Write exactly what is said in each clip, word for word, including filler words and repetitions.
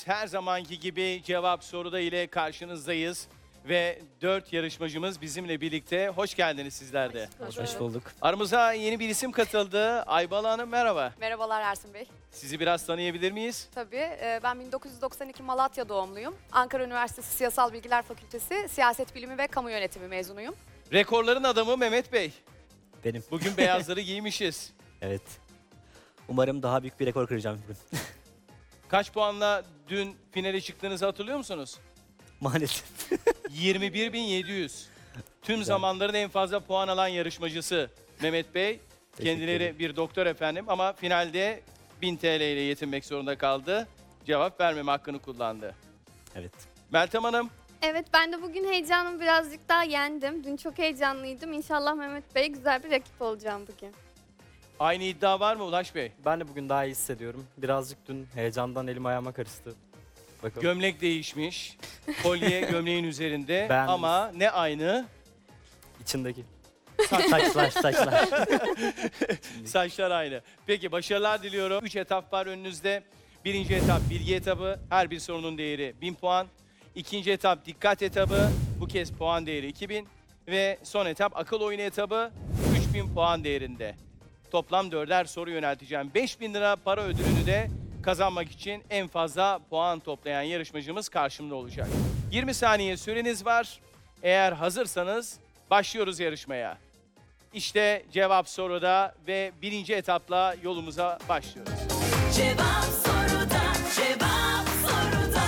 Her zamanki gibi cevap soruda ile karşınızdayız. Ve dört yarışmacımız bizimle birlikte. Hoş geldiniz sizler de. Hoş, Hoş bulduk. Aramıza yeni bir isim katıldı. Aybala Hanım merhaba. Merhabalar Ersin Bey. Sizi biraz tanıyabilir miyiz? Tabii, e, ben bin dokuz yüz doksan iki Malatya doğumluyum. Ankara Üniversitesi Siyasal Bilgiler Fakültesi Siyaset Bilimi ve Kamu Yönetimi mezunuyum. Rekorların adamı Mehmet Bey. Benim. Bugün beyazları giymişiz. Evet. Umarım daha büyük bir rekor kıracağım bugün. Kaç puanla dün finale çıktığınızı hatırlıyor musunuz? Maalesef. yirmi bir bin yedi yüz. Tüm Güzel. zamanların en fazla puan alan yarışmacısı Mehmet Bey. Kendileri ederim. bir doktor efendim ama finalde bin T L ile yetinmek zorunda kaldı. Cevap vermeme hakkını kullandı. Evet. Meltem Hanım, Evet, ben de bugün heyecanımı birazcık daha yendim. Dün çok heyecanlıydım. İnşallah Mehmet Bey güzel bir rakip olacağım bugün. aynı iddia var mı Ulaş Bey? Ben de bugün daha iyi hissediyorum. Birazcık dün heyecandan elim ayağıma karıştı. Bakalım. Gömlek değişmiş, kolye gömleğin üzerinde Ben- ama ne aynı? İçindeki. Saçlar, saçlar. Saçlar aynı. Peki başarılar diliyorum. Üç etap var önünüzde. Birinci etap bilgi etabı. Her bir sorunun değeri bin puan. İkinci etap dikkat etabı. Bu kez puan değeri iki bin. Ve son etap akıl oyunu etabı. üç bin puan değerinde. Toplam dörder soru yönelteceğim. beş bin lira para ödülünü de kazanmak için en fazla puan toplayan yarışmacımız karşımda olacak. yirmi saniye süreniz var. Eğer hazırsanız başlıyoruz yarışmaya. İşte cevap soruda ve birinci etapla yolumuza başlıyoruz. Cevap soruda, cevap soruda.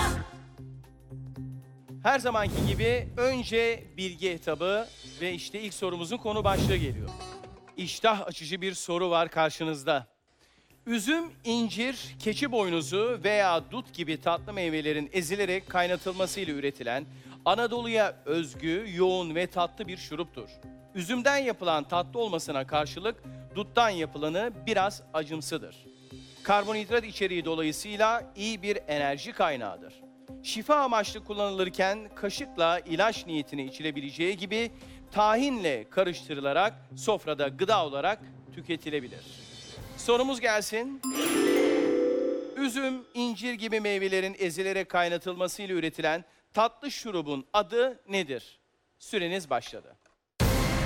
Her zamanki gibi önce bilgi etabı ve işte ilk sorumuzun konu başlığı geliyor. İştah açıcı bir soru var karşınızda. Üzüm, incir, keçi boynuzu veya dut gibi tatlı meyvelerin ezilerek kaynatılmasıyla üretilen Anadolu'ya özgü, yoğun ve tatlı bir şuruptur. Üzümden yapılan tatlı olmasına karşılık duttan yapılanı biraz acımsıdır. Karbonhidrat içeriği dolayısıyla iyi bir enerji kaynağıdır. Şifa amaçlı kullanılırken kaşıkla ilaç niyetine içilebileceği gibi tahinle karıştırılarak sofrada gıda olarak tüketilebilir. Sorumuz gelsin. Üzüm, incir gibi meyvelerin ezilerek kaynatılmasıyla üretilen tatlı şurubun adı nedir? Süreniz başladı.